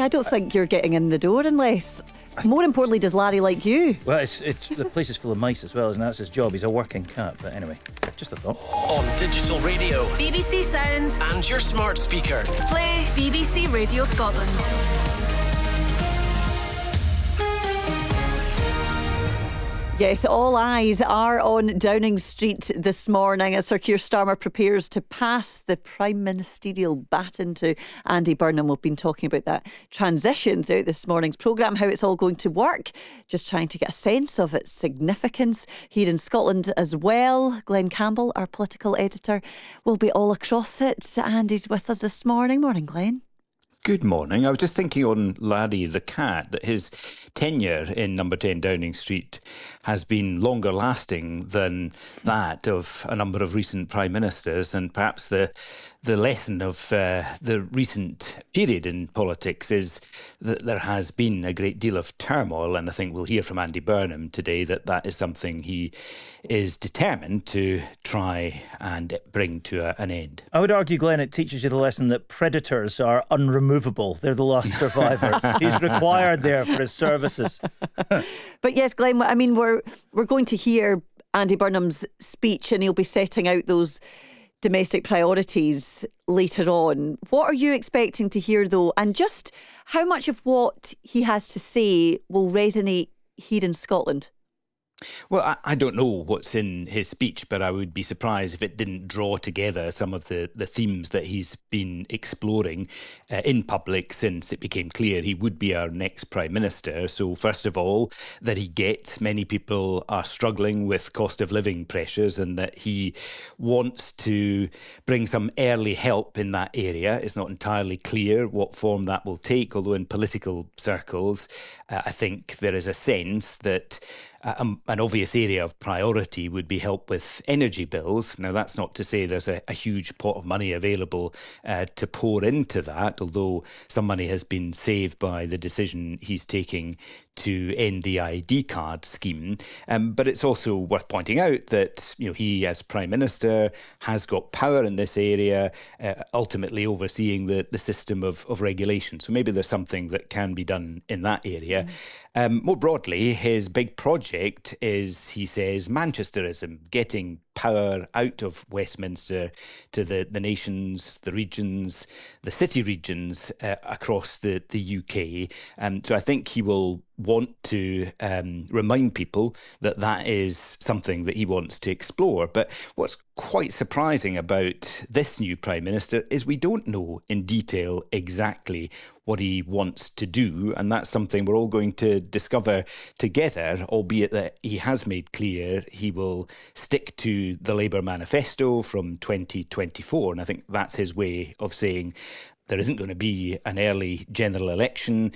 don't think you're getting in the door unless, more importantly, does Larry like you? Well, it's the place is full of mice as well, isn't it? That's his job. He's a working cat. But anyway, just a thought. On digital radio, BBC Sounds, and your smart speaker. play BBC Radio Scotland. Yes, all eyes are on Downing Street this morning as Sir Keir Starmer prepares to pass the prime ministerial baton to Andy Burnham. We've been talking about that transition throughout this morning's programme, how it's all going to work, just trying to get a sense of its significance here in Scotland as well. Glenn Campbell, our political editor, will be all across it, and he's with us this morning. Morning, Glenn. Good morning. I was just thinking on Larry the cat that his tenure in number 10 Downing Street has been longer lasting than that of a number of recent prime ministers, and perhaps the lesson of the recent period in politics is that there has been a great deal of turmoil, and I think we'll hear from Andy Burnham today that is something he is determined to try and bring to an end. I would argue, Glenn, it teaches you the lesson that predators are unremovable. They're the last survivors. He's required there for his services. But yes, Glenn, I mean, we're going to hear Andy Burnham's speech, and he'll be setting out those domestic priorities later on. What are you expecting to hear, though? And just how much of what he has to say will resonate here in Scotland? Well, I don't know what's in his speech, but I would be surprised if it didn't draw together some of the themes that he's been exploring in public since it became clear he would be our next Prime Minister. So first of all, that he gets many people are struggling with cost of living pressures and that he wants to bring some early help in that area. It's not entirely clear what form that will take, although in political circles, I think there is a sense that an obvious area of priority would be help with energy bills. Now, that's not to say there's a huge pot of money available to pour into that, although some money has been saved by the decision he's taking to end the ID card scheme. But it's also worth pointing out that he, as Prime Minister, has got power in this area, ultimately overseeing the system of regulation. So maybe there's something that can be done in that area. More broadly, his big project is, he says, Manchesterism, getting power out of Westminster to the nations, the regions, the city regions across the UK. So I think he will want to remind people that is something that he wants to explore. But what's quite surprising about this new Prime Minister is we don't know in detail exactly what he wants to do, and that's something we're all going to discover together, albeit that he has made clear he will stick to the Labour manifesto from 2024, and I think that's his way of saying there isn't going to be an early general election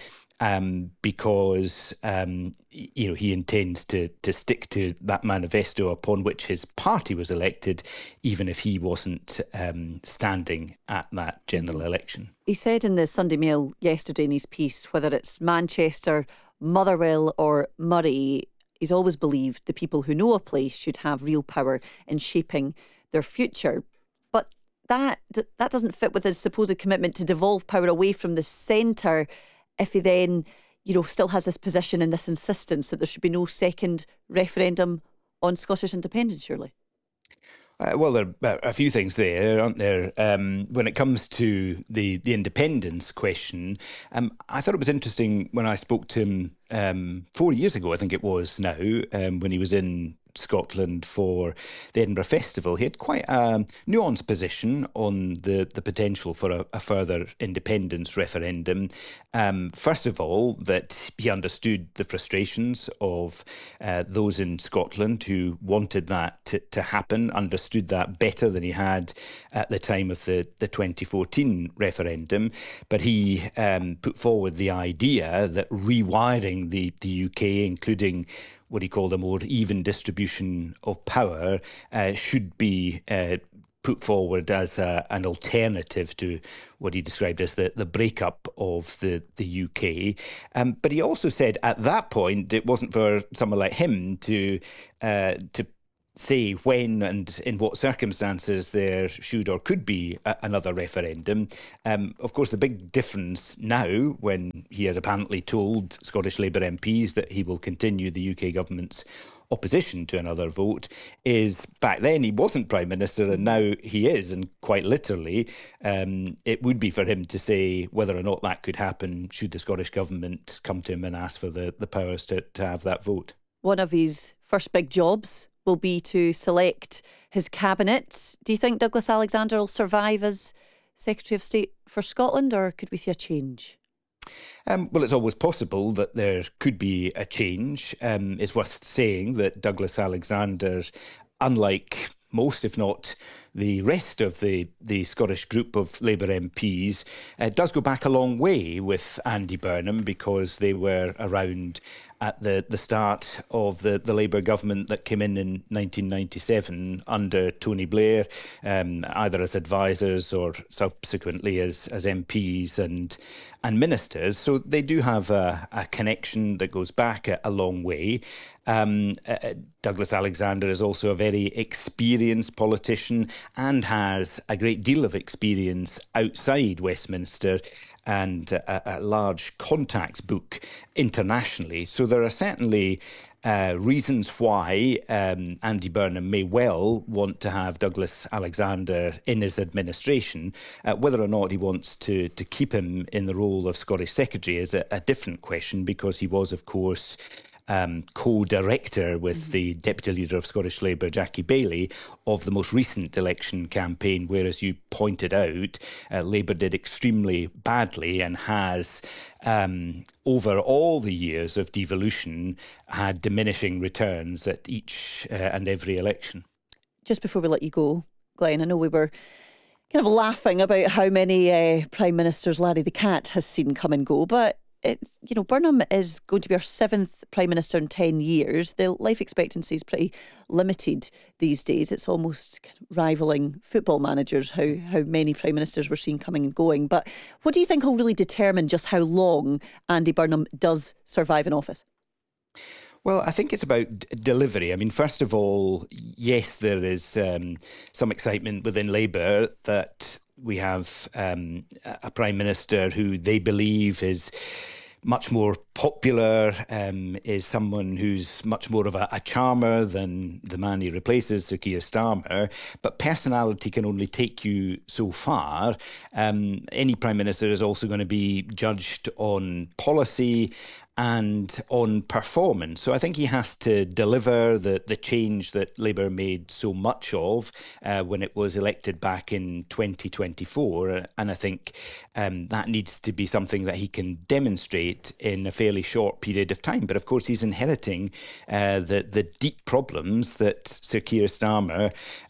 because he intends to stick to that manifesto upon which his party was elected, even if he wasn't standing at that general election. He said in the Sunday Mail yesterday in his piece, whether it's Manchester, Motherwell or Murray, he's always believed the people who know a place should have real power in shaping their future. But that doesn't fit with his supposed commitment to devolve power away from the centre if he then, still has this position and this insistence that there should be no second referendum on Scottish independence, surely? Well, there are a few things there, aren't there? When it comes to the independence question, I thought it was interesting when I spoke to him 4 years ago, I think it was now, when he was in Scotland for the Edinburgh Festival. He had quite a nuanced position on the potential for a further independence referendum. First of all, that he understood the frustrations of those in Scotland who wanted that to happen, understood that better than he had at the time of the 2014 referendum. But he put forward the idea that rewiring the UK, including what he called a more even distribution of power, should be put forward as an alternative to what he described as the breakup of the UK. But he also said at that point it wasn't for someone like him to say when and in what circumstances there should or could be another referendum. Of course, the big difference now, when he has apparently told Scottish Labour MPs that he will continue the UK government's opposition to another vote, is back then he wasn't Prime Minister and now he is, and quite literally it would be for him to say whether or not that could happen should the Scottish Government come to him and ask for the powers to have that vote. One of his first big jobs will be to select his cabinet. Do you think Douglas Alexander will survive as Secretary of State for Scotland, or could we see a change? Well, it's always possible that there could be a change. It's worth saying that Douglas Alexander, unlike most, if not the rest of the Scottish group of Labour MPs, does go back a long way with Andy Burnham, because they were around at the start of the Labour government that came in 1997 under Tony Blair, either as advisors or subsequently as MPs and ministers. So they do have a connection that goes back a long way. Douglas Alexander is also a very experienced politician and has a great deal of experience outside Westminster and a large contacts book internationally. So there are certainly reasons why Andy Burnham may well want to have Douglas Alexander in his administration. Whether or not he wants to keep him in the role of Scottish Secretary is a different question, because he was, of course, co-director with the Deputy Leader of Scottish Labour, Jackie Baillie, of the most recent election campaign, where, as you pointed out, Labour did extremely badly and has, over all the years of devolution, had diminishing returns at each and every election. Just before we let you go, Glenn, I know we were kind of laughing about how many Prime Ministers Larry the Cat has seen come and go, but Burnham is going to be our 7th Prime Minister in 10 years. The life expectancy is pretty limited these days. It's almost kind of rivaling football managers, how many Prime Ministers we're seeing coming and going. But what do you think will really determine just how long Andy Burnham does survive in office? Well, I think it's about delivery. I mean, first of all, yes, there is some excitement within Labour that we have a Prime Minister who they believe is much more popular, is someone who's much more of a charmer than the man he replaces, Sir Keir Starmer. But personality can only take you so far. Any Prime Minister is also going to be judged on policy and on performance. So I think he has to deliver the change that Labour made so much of when it was elected back in 2024. And I think that needs to be something that he can demonstrate in a fairly short period of time. But of course, he's inheriting the deep problems that Sir Keir Starmer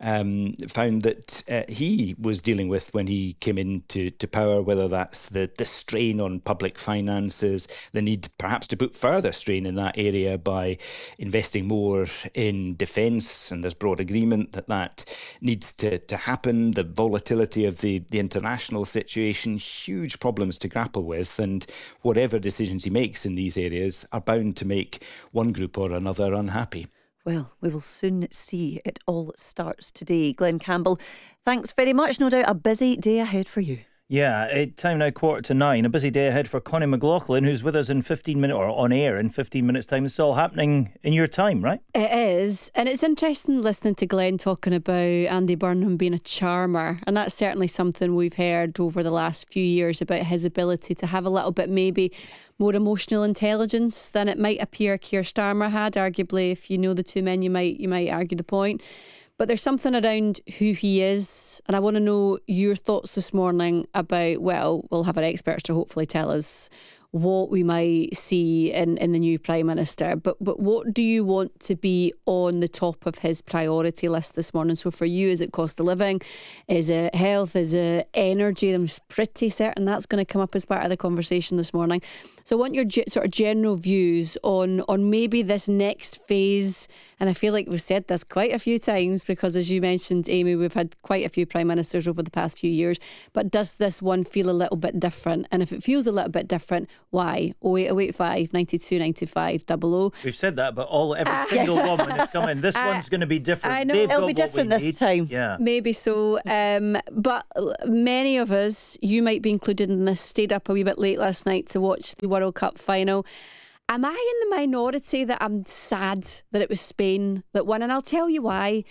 found that he was dealing with when he came into power, whether that's the strain on public finances, the need perhaps to put further strain in that area by investing more in defence, and there's broad agreement that needs to happen, the volatility of the international situation, huge problems to grapple with, and whatever decisions he makes in these areas are bound to make one group or another unhappy. Well, we will soon see. It all starts today. Glenn Campbell, thanks very much. No doubt a busy day ahead for you. Yeah, time now 8:45. A busy day ahead for Connie McLaughlin, who's with us in 15 minutes, or on air in 15 minutes' time. It's all happening in your time, right? It is. And it's interesting listening to Glenn talking about Andy Burnham being a charmer. And that's certainly something we've heard over the last few years about his ability to have a little bit maybe more emotional intelligence than it might appear Keir Starmer had. Arguably, if you know the two men, you might argue the point. But there's something around who he is, and I want to know your thoughts this morning about, well, we'll have our experts to hopefully tell us what we might see in the new Prime Minister. But what do you want to be on the top of his priority list this morning? So for you, is it cost of living? Is it health? Is it energy? I'm pretty certain that's going to come up as part of the conversation this morning. So I want your sort of general views on maybe this next phase. And I feel like we've said this quite a few times because, as you mentioned, Amy, we've had quite a few Prime Ministers over the past few years. But does this one feel a little bit different? And if it feels a little bit different, why. 08085 92 95 00. We've said that, but every single woman that's come in, this one's going to be different. I know. They've It'll got be what different we this need. time. Yeah. Maybe so. But many of us, you might be included in this, stayed up a wee bit late last night to watch the World Cup final. Am I in the minority that I'm sad that it was Spain that won? And I'll tell you why.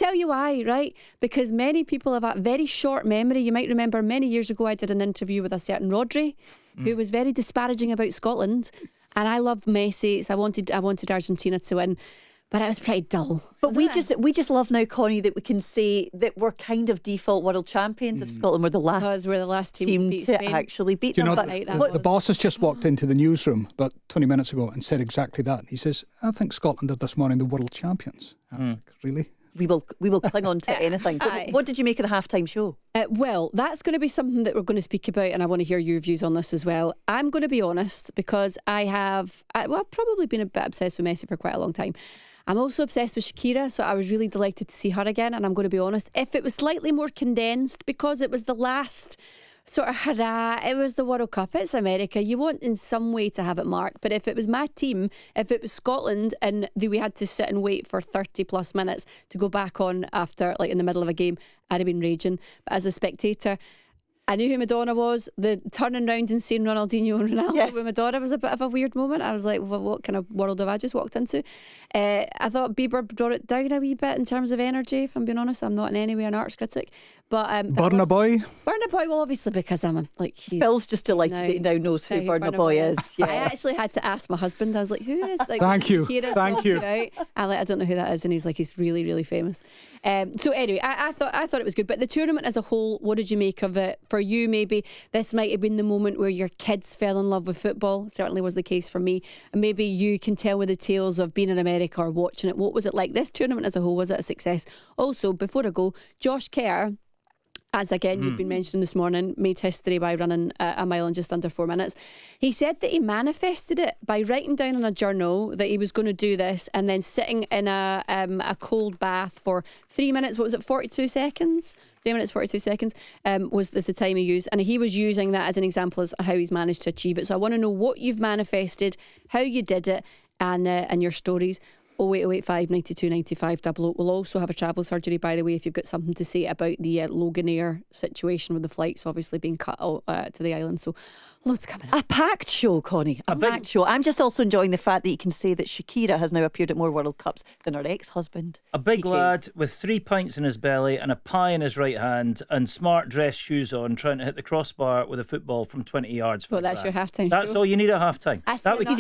Right? Because many people have a very short memory. You might remember many years ago I did an interview with a certain Rodri who was very disparaging about Scotland. And I loved Messi, so I wanted Argentina to win. But it was pretty dull. But we just love now, Connie, that we can say that we're kind of default world champions of Scotland. We're the last Because we're the last team team to beat to Spain. actually beat Do you them. know, But Right, the boss has just walked into the newsroom about 20 minutes ago and said exactly that. He says, I think Scotland are this morning the world champions. I'm like, really? we will cling on to anything. Aye. What did you make of the halftime show? Well, that's going to be something that we're going to speak about, and I want to hear your views on this as well. I'm going to be honest, because I've probably been a bit obsessed with Messi for quite a long time. I'm also obsessed with Shakira, so I was really delighted to see her again. And I'm going to be honest, if it was slightly more condensed, because it was the last sort of hurrah, it was the World Cup, it's America, you want in some way to have it marked. But if it was my team, if it was Scotland and we had to sit and wait for 30 plus minutes to go back on after, like in the middle of a game, I'd have been raging. But as a spectator, I knew who Madonna was. The turning round and seeing Ronaldinho and Ronaldo with Madonna was a bit of a weird moment. I was like, well, what kind of world have I just walked into? I thought Bieber brought it down a wee bit in terms of energy, if I'm being honest. I'm not in any way an arts critic. But Burna Boy? Burna Boy, well, obviously, because I'm like... Phil's just delighted that he now knows who Burna Boy is. I actually had to ask my husband. I was like, who is... Like, Thank you. Shakira Thank you. talking about? I'm like, I don't know who that is. And he's like, he's really, really famous. So anyway, I thought it was good. But the tournament as a whole, what did you make of it? For you, maybe this might have been the moment where your kids fell in love with football. It certainly was the case for me. And maybe you can tell with the tales of being in America or watching it. What was it like? This tournament as a whole, was it a success? Also, before I go, Josh Kerr, as again you've been mentioning this morning, made history by running a mile in just under 4 minutes. He said that he manifested it by writing down in a journal that he was going to do this, and then sitting in a cold bath for 3 minutes. What was it, 42 seconds? 3 minutes 42 seconds was the time he used, and he was using that as an example as how he's managed to achieve it. So I want to know what you've manifested, how you did it, and your stories. 08085 92 95 00. We'll also have a travel surgery, by the way, if you've got something to say about the Loganair situation with the flights obviously being cut out to the island. So loads coming up. A packed show, Connie. A packed show. I'm just also enjoying the fact that you can say that Shakira has now appeared at more World Cups than her ex-husband. A big PK. lad with 3 pints in his belly and a pie in his right hand and smart dress shoes on, trying to hit the crossbar with a football from 20 yards. Well, that's your halftime That's show. all you need at halftime. That would keep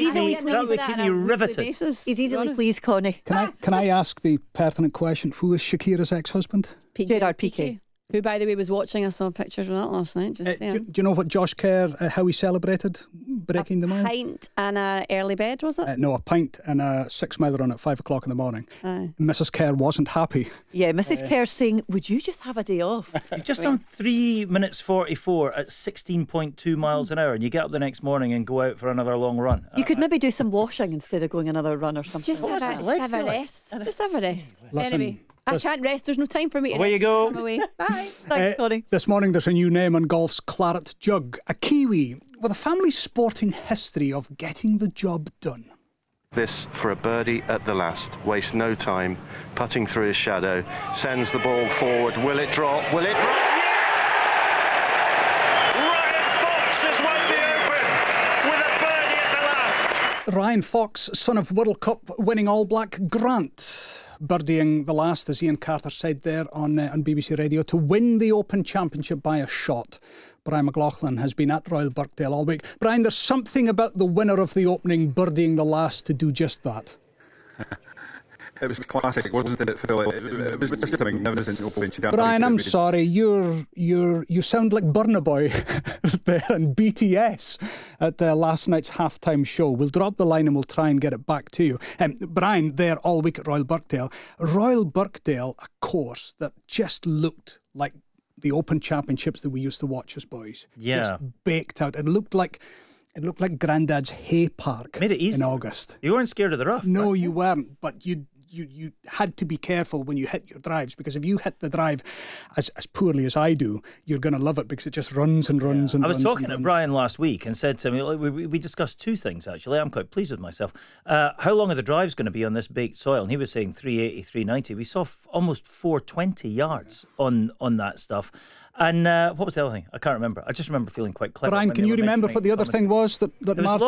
you riveted. He's easily pleased, Connie. Can I ask the pertinent question? Who is Shakira's ex-husband? Gerard Piqué. Who, by the way, was watching. I saw pictures of that last night. Just Do you know what Josh Kerr, how he celebrated breaking the mile? A pint and an early bed, was it? No, a pint and a 6 miler on at 5 o'clock in the morning. Aye. Mrs. Kerr wasn't happy. Yeah, Mrs. Kerr saying, would you just have a day off? You've just done 3 minutes 44 at 16.2 miles an hour, and you get up the next morning and go out for another long run. You could maybe do some washing instead of going another run or something. Just have a rest. Just have a rest. Anyway, I can't rest. There's no time for me to Away you rest. go. I'm away. Bye. Thanks, Connie. This morning there's a new name on golf's claret jug. A Kiwi with a family sporting history of getting the job done. This for a birdie at the last. Waste no time. Putting through his shadow. Sends the ball forward. Will it drop? Will it drop? Ryan Fox has won the Open with a birdie at the last. Ryan Fox, son of World Cup winning All Black Grant, birdieing the last, as Ian Carter said there on BBC Radio, to win the Open Championship by a shot. Brian McLaughlin has been at Royal Birkdale all week. Brian, there's something about the winner of the opening birdieing the last to do just that. It was classic, wasn't it, Phil? It was just a magnificent Open Championship. Brian, I'm sorry, you sound like Burna Boy there in BTS at last night's halftime show. We'll drop the line and we'll try and get it back to you. Brian, there all week at Royal Birkdale. Royal Birkdale, a course that just looked like the Open Championships that we used to watch as boys. Yeah. Just baked out. It looked like Grandad's hay park. Made it easy in August. You weren't scared of the rough. No, you weren't, but you you had to be careful when you hit your drives, because if you hit the drive as poorly as I do, you're going to love it because it just runs and runs and I was runs talking and to runs. Brian last week and said to me, we discussed two things actually. I'm quite pleased with myself. How long are the drives going to be on this baked soil? And he was saying 380, 390. We saw almost 420 yards on that stuff. And what was the other thing? I can't remember. I just remember feeling quite clever. Brian, can you remember what the other thing was that There was Martin